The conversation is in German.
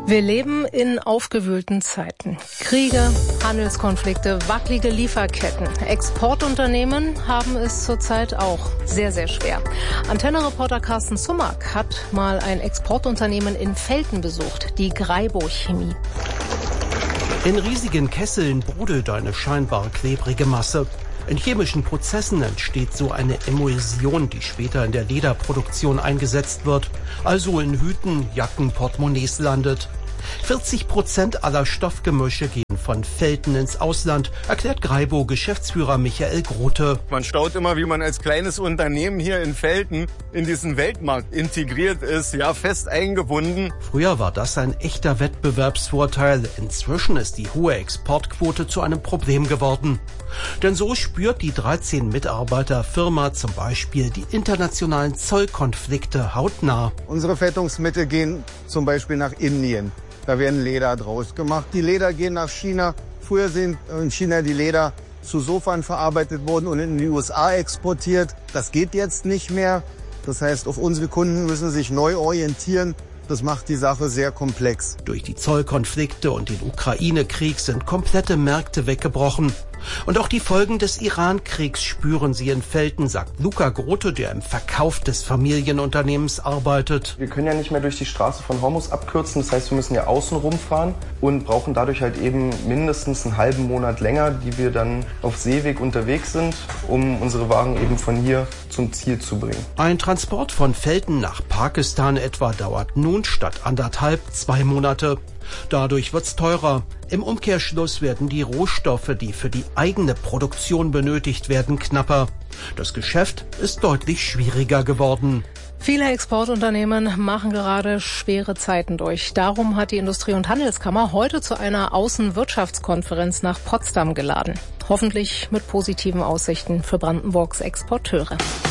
Wir leben in aufgewühlten Zeiten. Kriege, Handelskonflikte, wackelige Lieferketten. Exportunternehmen haben es zurzeit auch sehr, sehr schwer. Antenne-Reporter Carsten Summak hat mal ein Exportunternehmen in Velten besucht, die Graibo Chemie. In riesigen Kesseln brodelt eine scheinbar klebrige Masse. In chemischen Prozessen entsteht so eine Emulsion, die später in der Lederproduktion eingesetzt wird, also in Hüten, Jacken, Portemonnaies landet. 40% aller Stoffgemische gehen von Velten ins Ausland, erklärt Graibo-Geschäftsführer Michael Grote. Man staut immer, wie man als kleines Unternehmen hier in Velten in diesen Weltmarkt integriert ist, ja, fest eingebunden. Früher war das ein echter Wettbewerbsvorteil. Inzwischen ist die hohe Exportquote zu einem Problem geworden. Denn so spürt die 13-Mitarbeiter-Firma zum Beispiel die internationalen Zollkonflikte hautnah. Unsere Fettungsmittel gehen zum Beispiel nach Indien. Da werden Leder draus gemacht. Die Leder gehen nach China. Früher sind in China die Leder zu Sofan verarbeitet worden und in die USA exportiert. Das geht jetzt nicht mehr. Das heißt, auf unsere Kunden müssen sich neu orientieren. Das macht die Sache sehr komplex. Durch die Zollkonflikte und den Ukraine-Krieg sind komplette Märkte weggebrochen. Und auch die Folgen des Iran-Kriegs spüren sie in Velten, sagt Luca Grote, der im Verkauf des Familienunternehmens arbeitet. Wir können ja nicht mehr durch die Straße von Hormuz abkürzen, das heißt, wir müssen ja außen rumfahren und brauchen dadurch halt eben mindestens einen halben Monat länger, die wir dann auf Seeweg unterwegs sind, um unsere Waren eben von hier zum Ziel zu bringen. Ein Transport von Velten nach Pakistan etwa dauert nun statt 1,5 2 Monate. Dadurch wird's teurer. Im Umkehrschluss werden die Rohstoffe, die für die eigene Produktion benötigt werden, knapper. Das Geschäft ist deutlich schwieriger geworden. Viele Exportunternehmen machen gerade schwere Zeiten durch. Darum hat die Industrie- und Handelskammer heute zu einer Außenwirtschaftskonferenz nach Potsdam geladen. Hoffentlich mit positiven Aussichten für Brandenburgs Exporteure.